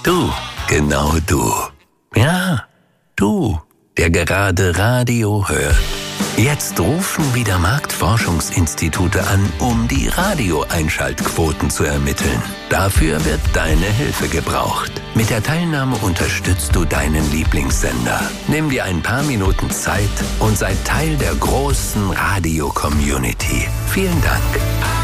Du, genau du. Ja, du, der gerade Radio hört. Jetzt rufen wieder Marktforschungsinstitute an, um die Radioeinschaltquoten zu ermitteln. Dafür wird deine Hilfe gebraucht. Mit der Teilnahme unterstützt du deinen Lieblingssender. Nimm dir ein paar Minuten Zeit und sei Teil der großen Radio-Community. Vielen Dank.